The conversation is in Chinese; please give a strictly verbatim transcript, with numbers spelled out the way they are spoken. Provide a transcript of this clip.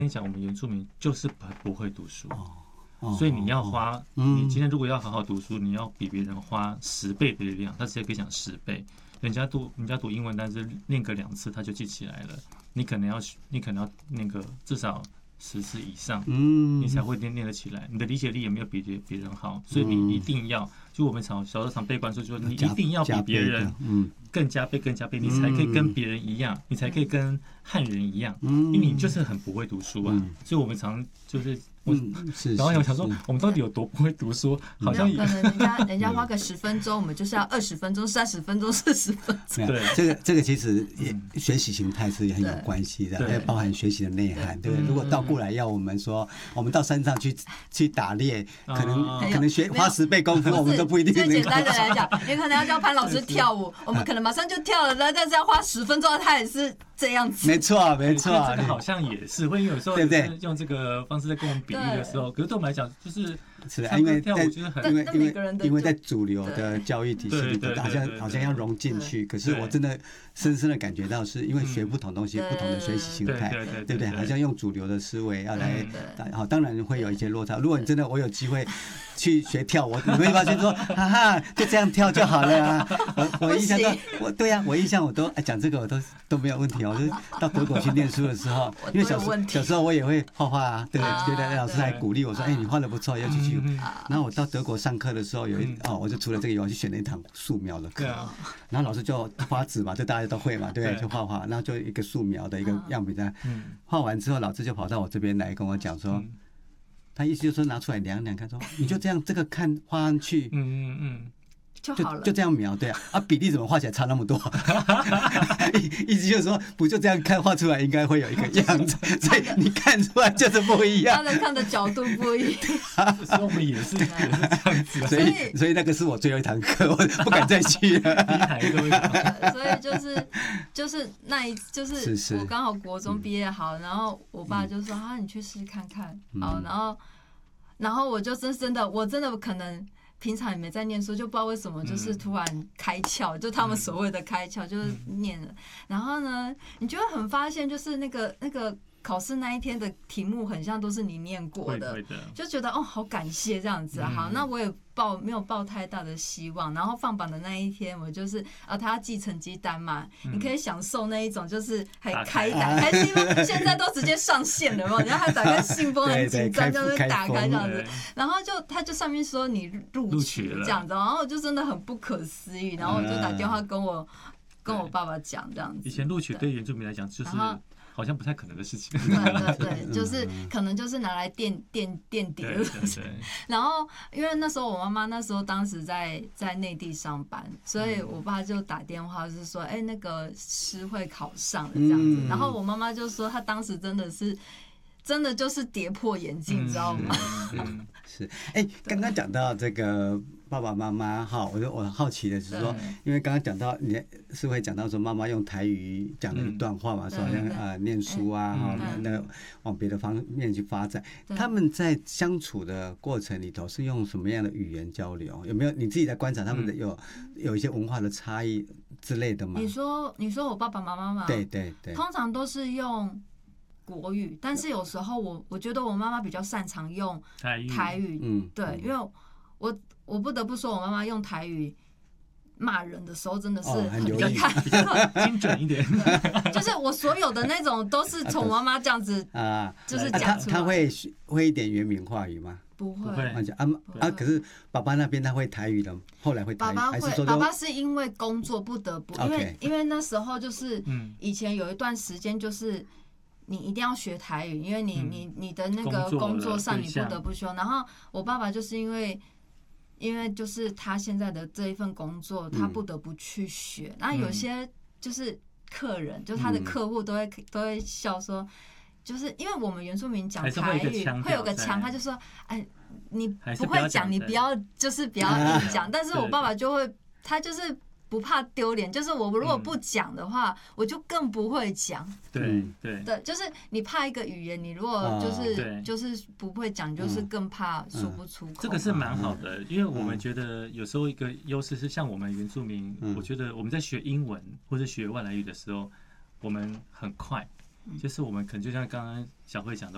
跟你讲，我们原住民就是不会读书， 哦、 所以你要花， 哦嗯、 你今天如果要好好读书，你要比别人花十倍的力量。他直接可以讲十倍，人家读人家读英文，但是念个两次他就记起来了，你可能要你可能要那个至少十次以上， 嗯， 你才会念念得起来。你的理解力也没有比别人好，所以你一定要，就我们常小时候常被灌输，就是你一定要比别人更加倍更加倍，你才可以跟别人一样，你才可以跟汉人一样，因为你就是很不会读书啊，所以我们常就是我，然后我想说，我们到底有多不会读书？好像可能人家人家花个十分钟，我们就是要二十分钟、三十分钟、四十分钟。 对，这个这个其实也学习形态是很有关系的，还有包含学习的内涵，对不对？如果倒过来要我们说，我们到山上去去打猎，可能可能学花十倍功夫，我们都不一定能。 最简单的来讲，你可能要教潘老师跳舞，我们可能马上就跳了，但是要花十分钟，他也是这样子。 没错，没错， 这个好像也是会有时候用这个方式在跟我们比喻的时候，可是对我们来讲就是是因为在因为因为因为在主流的教育体系里头，好像好像要融进去，可是我真的深深的感觉到，是因为学不同东西，不同的学习心态，对不对？好像用主流的思维要来，好，当然会有一些落差。如果你真的我有机会去学跳，我你会发现说，哈哈，就这样跳就好了啊！我我印象中，我对啊，我印象我都讲这个我都都没有问题哦。就是到德国去念书的时候，因为小时小时候我也会画画啊，对，觉得老师还鼓励我说，哎，你画的不错，要继续。然后我到德国上课的时候，有一哦，我就除了这个以外，去选了一堂素描的课。然后老师就花纸嘛，这大家都会嘛，对不对？就画画，然后就一个素描的一个样品在画完之后，老师就跑到我这边来跟我讲说。他意思就是说拿出来量量看，说你就这样这个看画上去，嗯嗯嗯， 就好了， 就就这样描，对啊，啊比例怎么画起来差那么多？意思就是说，不就这样看画出来应该会有一个样子，所以你看出来就是不一样。 他的看的角度不一样， 所以我们也是也是这样子， 所以所以那个是我最后一堂课，我不敢再去了。 所以就是就是那一就是我刚好国中毕业好，然后我爸就说啊，你去试试看看，好，然后然后我就真真的我真的可能。平常也没在念书，就不知道为什么，就是突然开窍，就他们所谓的开窍，就是念了。然后呢，你就会很发现，就是那个那个考试那一天的题目，很像都是你念过的，就觉得哦，好感谢这样子啊。好，那我也抱没有抱太大的希望。然后放榜的那一天，我就是啊，他要寄成绩单嘛，你可以享受那一种，就是还开打开信封，现在都直接上线了嘛，然后他打开信封很紧张，就是打开这样子，然后就他就上面说你录取了这样子，然后我就真的很不可思议，然后我就打电话跟我跟我爸爸讲这样子。 以前录取对原住民来讲就是。好像不太可能的事情。 对对对，就是可能就是拿来垫垫垫底的事情。然后因为那时候我妈妈那时候当时在在内地上班，所以我爸就打电话是说，哎，那个诗会考上了这样子。然后我妈妈就说，她当时真的是。真的就是跌破眼镜，你知道吗？ 嗯，是。哎，刚刚讲到这个爸爸妈妈哈，我就我好奇的是说，因为刚刚讲到你是会讲到说妈妈用台语讲了一段话嘛，说好像呃念书啊哈，那往别的方面去发展。他们在相处的过程里头是用什么样的语言交流？有没有你自己在观察他们的有有一些文化的差异之类的吗？ 你说你说我爸爸妈妈嘛？ 对对对， 通常都是用。国语，但是有时候我我觉得我妈妈比较擅长用台语，台语嗯，对，因为我我不得不说，我妈妈用台语骂人的时候真的是很厉害， 哦、精准一点。 就是我所有的那种都是从我妈妈这样子啊，就是讲出来。 他他会会一点原名话语吗？ 不会。 啊啊！可是爸爸那边他会台语的，后来会台语。 爸爸会，爸爸是因为工作不得不，因为因为那时候就是以前有一段时间就是。你一定要学台语，因为你你你的那个工作上你不得不修。然后我爸爸就是因为，因为就是他现在的这一份工作，他不得不去学。那有些就是客人，就他的客户都会都会笑说，就是因为我们原住民讲台语会有个腔，他就说，哎，你不会讲，你不要就是不要硬讲。但是我爸爸就会，他就是。不怕丢脸，就是我如果不讲的话，嗯、我就更不会讲。 对对对，就是你怕一个语言，你如果就是、哦、就是不会讲，就是更怕说不出口、嗯嗯。 这个是蛮好的，因为我们觉得有时候一个优势是像我们原住民，嗯、我觉得我们在学英文或者学外来语的时候，我们很快，就是我们可能就像刚刚小慧讲的。